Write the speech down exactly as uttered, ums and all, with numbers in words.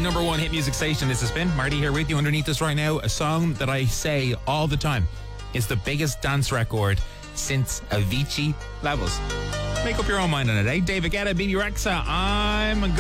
number one hit music station. This has been Marty here with you. Underneath us right now, a song that I say all the time is the biggest dance record since Avicii Levels. Make up your own mind on it, eh? David Guetta, B B Rexa. I'm a